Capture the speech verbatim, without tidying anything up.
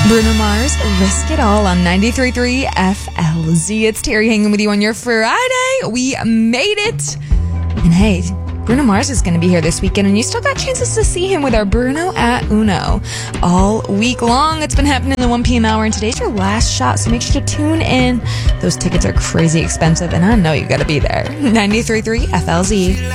Bruno Mars, Risk It All on ninety-three point three F L Z. It's Terry hanging with you on your Friday. We made it. And hey, Bruno Mars is going to be here this weekend, and you still got chances to see him with our Bruno at Uno all week long. It's been happening in the one p.m. hour, and today's your last shot, so make sure to tune in. Those tickets are crazy expensive, and I know you got to be there. ninety-three point three F L Z.